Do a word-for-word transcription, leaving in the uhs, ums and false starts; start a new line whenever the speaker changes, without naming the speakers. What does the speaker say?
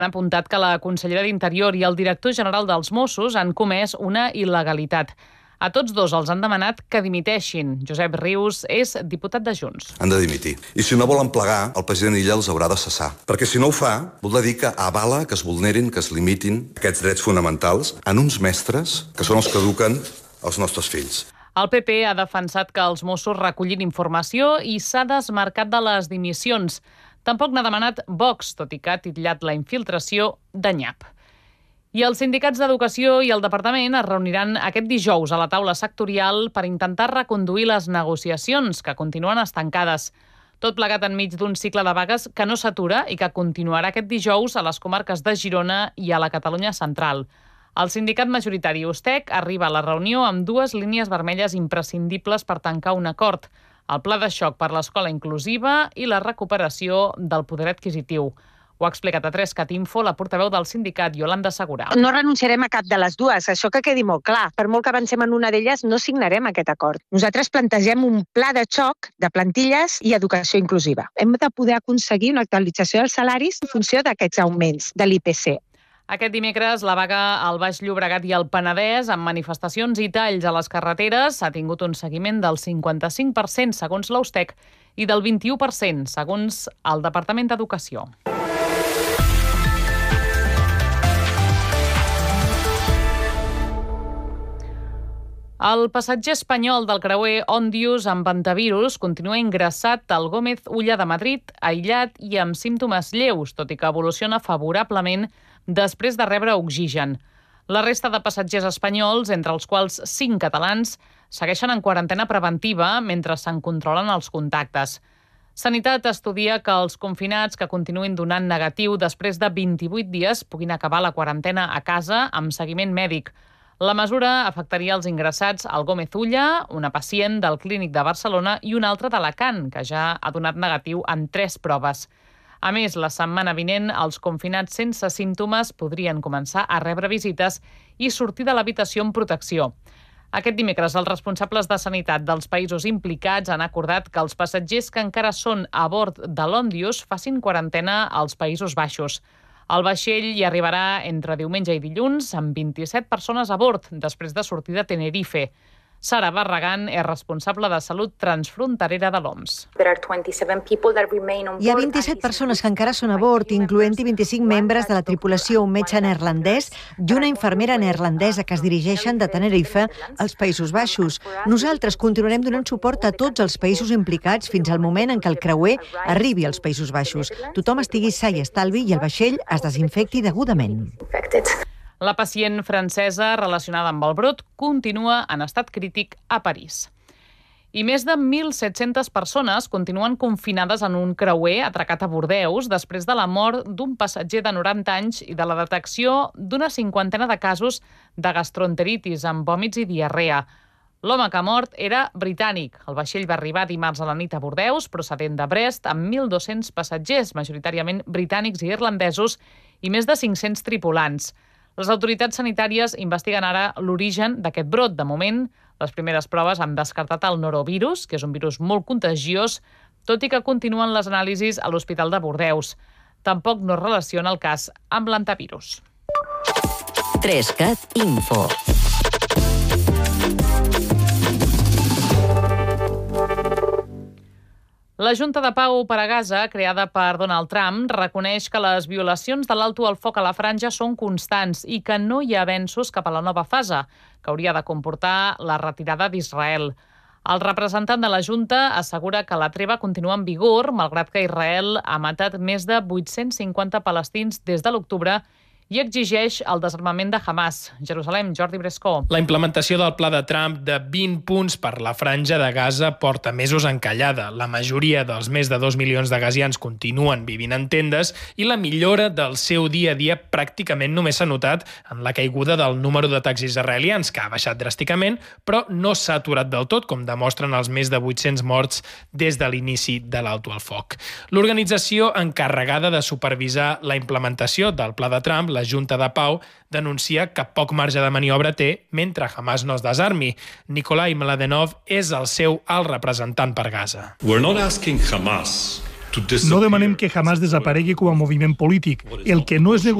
Han apuntat que la consellera d'Interior i el director general dels Mossos han comès una il·legalitat. A tots dos els han demanat que dimiteixin. Josep Rius és diputat de Junts.
Han de dimitir. I si no volen plegar, el president Illa els haurà de cessar. Perquè si no ho fa, voldrà dir que avala que es vulnerin, que es limitin aquests drets fonamentals en uns mestres que són els que eduquen els nostres fills.
El P P ha defensat que els Mossos recollin informació i s'ha desmarcat de les dimissions. Tampoc n'ha demanat Vox, tot i que ha titllat la infiltració de nyap. I els sindicats d'Educació i el Departament es reuniran aquest dijous a la taula sectorial per intentar reconduir les negociacions, que continuen estancades. Tot plegat enmig d'un cicle de vagues que no s'atura i que continuarà aquest dijous a les comarques de Girona i a la Catalunya central. El sindicat majoritari Ustec arriba a la reunió amb dues línies vermelles imprescindibles per tancar un acord: el pla de xoc per l'escola inclusiva i la recuperació del poder adquisitiu. Ho ha explicat a tres cat info la portaveu del sindicat, Iolanda Segura.
No renunciarem a cap de les dues, això que quedi molt clar. Per molt que avancem en una d'elles, no signarem aquest acord. Nosaltres plantegem un pla de xoc de plantilles i educació inclusiva. Hem de poder aconseguir una actualització dels salaris en funció d'aquests augments de l'I P C.
Aquest dimecres, la vaga al Baix Llobregat i al Penedès, amb manifestacions i talls a les carreteres, ha tingut un seguiment del cinquanta-cinc per cent, segons l'Ustec, i del vint-i-u per cent, segons el Departament d'Educació. El passatger espanyol del creuer Òndius amb hantavirus continua ingressat al Gómez Ulla de Madrid, aïllat i amb símptomes lleus, tot i que evoluciona favorablement després de rebre oxigen. La resta de passatgers espanyols, entre els quals cinc catalans, segueixen en quarantena preventiva mentre se'n controlen els contactes. Sanitat estudia que els confinats que continuïn donant negatiu després de vint-i-vuit dies puguin acabar la quarantena a casa amb seguiment mèdic. La mesura afectaria els ingressats al Gómez Ulla, una pacient del Clínic de Barcelona i una altra d'Alacant, que ja ha donat negatiu en tres proves. A més, la setmana vinent, els confinats sense símptomes podrien començar a rebre visites i sortir de l'habitació amb protecció. Aquest dimecres, els responsables de sanitat dels països implicats han acordat que els passatgers que encara són a bord de l'Òndius facin quarantena als Països Baixos. El vaixell hi arribarà entre diumenge i dilluns amb vint-i-set persones a bord, després de sortir de Tenerife. Sara Barragán és responsable de salut transfronterera de l'O M S.
Hi ha vint-i-set persones que encara són a bord, incloent-hi vint-i-cinc membres de la tripulació, un metge neerlandès i una infermera neerlandesa que es dirigeixen de Tenerife als Països Baixos. Nosaltres continuarem donant suport a tots els països implicats fins al moment en què el creuer arribi als Països Baixos. Tothom estigui sa i estalvi i el vaixell es desinfecti degudament.
La pacient francesa relacionada amb el brot continua en estat crític a París. I més de mil set-centes persones continuen confinades en un creuer atracat a Bordeus després de la mort d'un passatger de noranta anys i de la detecció d'una cinquantena de casos de gastroenteritis amb vòmits i diarrea. L'home que ha mort era britànic. El vaixell va arribar dimarts a la nit a Bordeus, procedent de Brest, amb mil dos-cents passatgers, majoritàriament britànics i irlandesos, i més de cinc-cents tripulants. Les autoritats sanitàries investiguen ara l'origen d'aquest brot. De moment, les primeres proves han descartat el norovirus, que és un virus molt contagiós, tot i que continuen les anàlisis a l'Hospital de Bordeus. Tampoc no relaciona el cas amb l'hantavirus.
tres cat info.
La Junta de Pau per a Gaza, creada per Donald Trump, reconeix que les violacions de l'alto al foc a la franja són constants i que no hi ha avenços cap a la nova fase, que hauria de comportar la retirada d'Israel. El representant de la Junta assegura que la treva continua en vigor, malgrat que Israel ha matat més de vuit-cents cinquanta palestins des de l'octubre i exigeix el desarmament de Hamas. Jerusalem, Jordi Brescó.
La implementació del pla de Trump de vint punts per la franja de Gaza porta mesos encallada. La majoria dels més de dos milions de gazians continuen vivint en tendes i la millora del seu dia a dia pràcticament només s'ha notat en la caiguda del número d'atacs israelians, que ha baixat dràsticament, però no s'ha aturat del tot, com demostren els més de vuit-cents morts des de l'inici de l'alto al foc. L'organització encarregada de supervisar la implementació del pla de Trump, la Junta de Pau, denuncia que poc marge de maniobra té mentre Hamas no es desarmi. Nikolai Mladenov és el seu alt representant per Gaza.
We're not asking Hamas No demanem que Hamas desaparegui com a moviment polític. El que no és